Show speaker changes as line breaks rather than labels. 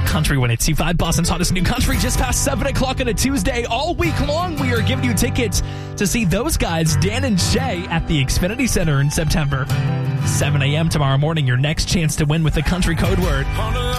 Country when it's C5 Boston's hottest new country, just past 7 o'clock on a Tuesday. All week long, we are giving you tickets to see those guys, Dan and Shay, at the Xfinity Center in September. 7 a.m. tomorrow morning, your next chance to win with the country code word.